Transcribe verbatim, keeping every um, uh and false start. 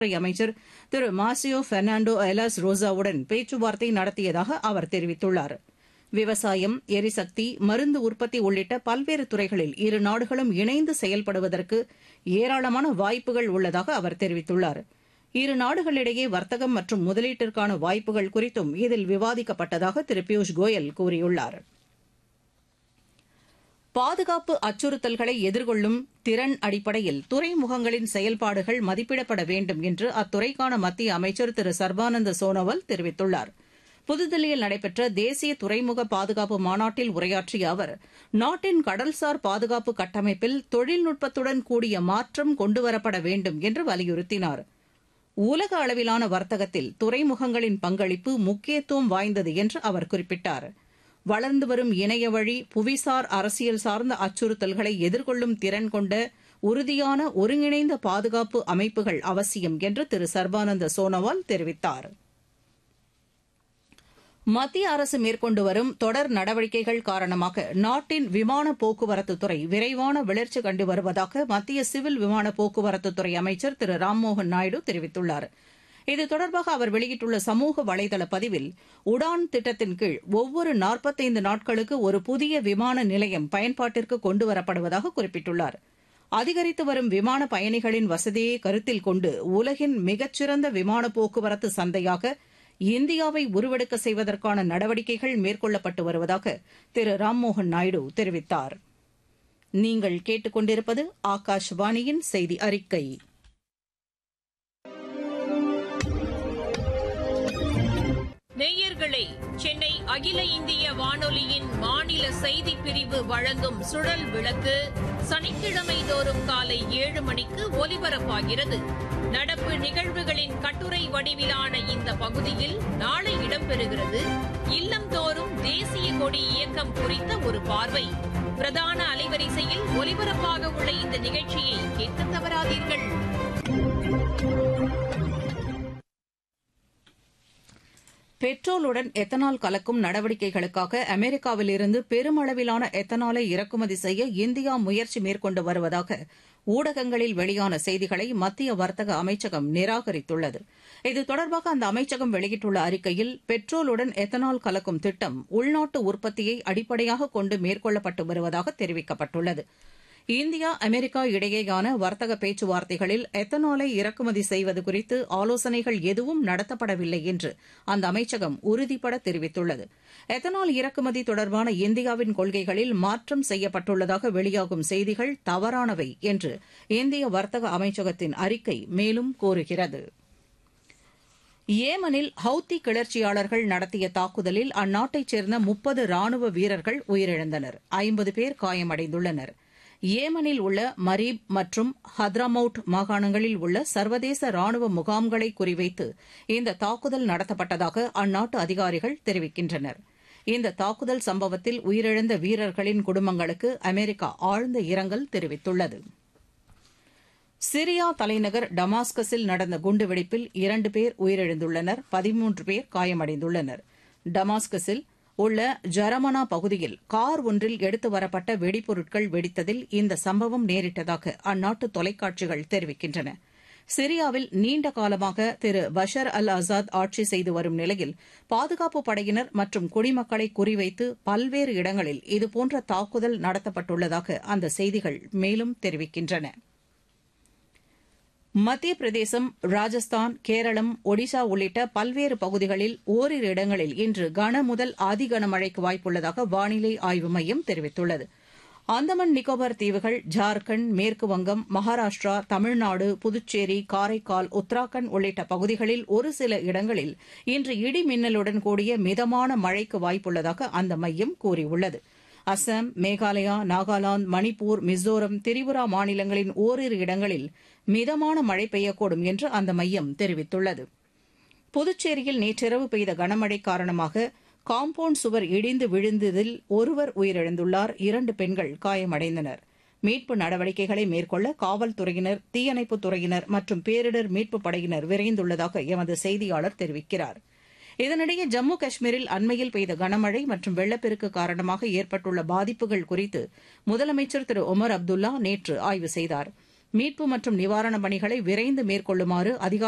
அமைச்சர் திரு மார்சியோ பெர்னாண்டோ எலாஸ் ரோசாவுடன் பேச்சுவார்த்தை நடத்தியதாக அவர் தெரிவித்துள்ளார். விவசாயம், எரிசக்தி, மருந்து உற்பத்தி உள்ளிட்ட பல்வேறு துறைகளில் இரு நாடுகளும் இணைந்து செயல்படுவதற்கு ஏராளமான வாய்ப்புகள் உள்ளதாக அவர் தெரிவித்துள்ளார். இரு நாடுகளிடையே வர்த்தகம் மற்றும் முதலீட்டிற்கான வாய்ப்புகள் குறித்தும் இதில் விவாதிக்கப்பட்டதாக திரு பியூஷ் கோயல் கூறியுள்ளார். பாதுகாப்பு அச்சுறுத்தல்களை எதிர்கொள்ளும் திறன் அடிப்படையில் துறைமுகங்களின் செயல்பாடுகள் மதிப்பிடப்பட வேண்டும் என்று அத்துறைக்கான மத்திய அமைச்சர் திரு சர்பானந்த சோனோவால் தெரிவித்துள்ளார். புதுதில்லியில் நடைபெற்ற தேசிய துறைமுக பாதுகாப்பு மாநாட்டில் உரையாற்றிய அவர், நாட்டின் கடல்சார் பாதுகாப்பு கட்டமைப்பில் தொழில்நுட்பத்துடன் கூடிய மாற்றம் கொண்டுவரப்பட வேண்டும் என்று வலியுறுத்தினார். உலக அளவிலான வர்த்தகத்தில் துறைமுகங்களின் பங்களிப்பு முக்கியத்துவம் வாய்ந்தது என்று அவர் குறிப்பிட்டார். வளர்ந்து வரும் இணையவழி புவிசார் அரசியல் சார்ந்த அச்சுறுத்தல்களை எதிர்கொள்ளும் திறன் கொண்ட உறுதியான ஒருங்கிணைந்த பாதுகாப்பு அமைப்புகள் அவசியம் என்று திரு சர்பானந்த சோனோவால் தெரிவித்தார். மத்திய அரசு மேற்கொண்டு வரும் தொடர் நடவடிக்கைகள் காரணமாக நாட்டின் விமான போக்குவரத்துத்துறை விரைவான வளர்ச்சி கண்டு வருவதாக மத்திய சிவில் விமான போக்குவரத்துத்துறை அமைச்சர் திரு ராம்மோகன் நாயுடு தெரிவித்துள்ளார். இது தொடர்பாக அவர் வெளியிட்டுள்ள சமூக வலைதள பதிவில், உடான் திட்டத்தின் கீழ் ஒவ்வொரு நாற்பத்தைந்து நாட்களுக்கு ஒரு புதிய விமான நிலையம் பயன்பாட்டிற்கு கொண்டுவரப்படுவதாக குறிப்பிட்டுள்ளார். அதிகரித்து வரும் விமான பயணிகளின் வசதியை கருத்தில் கொண்டு உலகின் மிகச்சிறந்த விமான போக்குவரத்து சந்தையாக இந்தியாவை உருவெடுக்க செய்வதற்கான நடவடிக்கைகள் மேற்கொள்ளப்பட்டு வருவதாக திரு ராம்மோகன் நாயுடு தெரிவித்தார். நீங்கள் கேட்டுக் கொண்டிருப்பது ஆகாஷவாணியின் செய்தி அறிக்கை. நேயர்களே, சென்னை அகில இந்திய வானொலியின் மாநில செய்திப் பிரிவு வழங்கும் சுழல் விளக்கு சனிக்கிழமை தோறும் காலை ஏழு மணிக்கு ஒலிபரப்பாகிறது. நடப்பு நிகழ்வுகளின் கட்டுரை வடிவிலான இந்த பகுதியில் நாளை இடம்பெறுகிறது இல்லம்தோறும் தேசிய கொடி இயக்கம் குறித்த ஒரு பார்வை. பிரதான அலைவரிசையில் ஒலிபரப்பாக உள்ள இந்த நிகழ்ச்சியை கேட்க தவறாதீர்கள். பெட்ரோலுடன் எத்தனால் கலக்கும் நடவடிக்கைகளுக்காக அமெரிக்காவிலிருந்து பெருமளவிலான எத்தனாலை இறக்குமதி செய்ய இந்தியா முயற்சி மேற்கொண்டு வருவதாக ஊடகங்களில் வெளியான செய்திகளை மத்திய வர்த்தக அமைச்சகம் நிராகரித்துள்ளது. இது தொடர்பாக அந்த அமைச்சகம் வெளியிட்டுள்ள அறிக்கையில், பெட்ரோலுடன் எத்தனால் கலக்கும் திட்டம் உள்நாட்டு உற்பத்தியை அடிப்படையாக கொண்டு மேற்கொள்ளப்பட்டு வருவதாக தெரிவிக்கப்பட்டுள்ளது. இந்தியா அமெரிக்கா இடையேயான வர்த்தக பேச்சுவார்த்தைகளில் எத்தனாலை இறக்குமதி செய்வது குறித்து ஆலோசனைகள் எதுவும் நடத்தப்படவில்லை என்று அந்த அமைச்சகம் உறுதிபட தெரிவித்துள்ளது. எத்தனால் இறக்குமதி தொடர்பான இந்தியாவின் கொள்கைகளில் மாற்றம் செய்யப்பட்டுள்ளதாக வெளியாகும் செய்திகள் தவறானவை என்று இந்திய வர்த்தக அமைச்சகத்தின் அறிக்கை மேலும் கூறுகிறது. ஏமனில் ஹவுத்தி கிளர்ச்சியாளர்கள் நடத்திய தாக்குதலில் அந்நாட்டைச் சேர்ந்த முப்பது ராணுவ வீரர்கள் உயிரிழந்தனர். ஐம்பது பேர் காயமடைந்துள்ளனர். ஏமனில் உள்ள மரீப் மற்றும் ஹத்ராமவுட் மாகாணங்களில் உள்ள சர்வதேச ராணுவ முகாம்களை குறிவைத்து இந்த தாக்குதல் நடத்தப்பட்டதாக அந்நாட்டு அதிகாரிகள் தெரிவிக்கின்றனர். இந்த தாக்குதல் சம்பவத்தில் உயிரிழந்த வீரர்களின் குடும்பங்களுக்கு அமெரிக்கா ஆழ்ந்த இரங்கல் தெரிவித்துள்ளது. சிரியா தலைநகர் டமாஸ்கஸில் நடந்த குண்டுவெடிப்பில் இரண்டு பேர் உயிரிழந்துள்ளனர். பதிமூன்று பேர் காயமடைந்துள்ளனர். டமாஸ்கஸில் உள்ள ஜரமனா பகுதியில் கார் ஒன்றில் எடுத்து வரப்பட்ட வெடிபொருட்கள் வெடித்ததில் இந்த சம்பவம் நேரிட்டதாக அந்நாட்டு தொலைக்காட்சிகள் தெரிவிக்கின்றன. சிரியாவில் நீண்ட காலமாக திரு பஷர் அல் ஆசாத் ஆட்சி செய்து வரும் நிலையில் பாதுகாப்பு படையினர் மற்றும் குடிமக்களை குறிவைத்து பல்வேறு இடங்களில் இதுபோன்ற தாக்குதல் நடத்தப்பட்டுள்ளதாக அந்த செய்திகள் மேலும் தெரிவிக்கின்றன. மத்திய பிரதேசம், ராஜஸ்தான், கேரளம், ஒடிசா உள்ளிட்ட பல்வேறு பகுதிகளில் ஓரிரு இடங்களில் இன்று கன முதல் அதிகனமழைக்கு வாய்ப்புள்ளதாக வானிலை ஆய்வு மையம் தெரிவித்துள்ளது. அந்தமான் நிக்கோபார் தீவுகள், ஜார்க்கண்ட், மேற்குவங்கம், மகாராஷ்டிரா, தமிழ்நாடு, புதுச்சேரி, காரைக்கால், உத்தராகண்ட் உள்ளிட்ட பகுதிகளில் ஒரு சில இடங்களில் இன்று இடி மின்னலுடன் கூடிய மிதமான மழைக்கு வாய்ப்புள்ளதாக அந்த மையம் கூறியுள்ளது. அசாம், மேகாலயா, நாகாலாந்து, மணிப்பூர், மிசோரம், திரிபுரா மாநிலங்களின் ஓரிரு இடங்களில் மிதமான மழை பெய்யக்கூடும் என்று அந்த மையம் தெரிவித்துள்ளது. புதுச்சேரியில் நேற்றிரவு பெய்த கனமழை காரணமாக காம்பவுண்ட் சுவர் இடிந்து விழுந்ததில் ஒருவர் உயிரிழந்துள்ளார். இரண்டு பெண்கள் காயமடைந்தனர். மீட்பு நடவடிக்கைகளை மேற்கொள்ள காவல்துறையினர், தீயணைப்புத் துறையினர் மற்றும் பேரிடர் மீட்புப் படையினர் விரைந்துள்ளதாக எமது செய்தியாளர் தெரிவிக்கிறார். இதனிடையே ஜம்மு காஷ்மீரில் அண்மையில் பெய்த கனமழை மற்றும் வெள்ளப்பெருக்கு காரணமாக ஏற்பட்டுள்ள பாதிப்புகள் குறித்து முதலமைச்சர் திரு ஒமர் அப்துல்லா நேற்று ஆய்வு செய்தார். மீட்பு மற்றும் நிவாரணப் பணிகளை விரைந்து மேற்கொள்ளுமாறு அதிகாரிகளுக்கு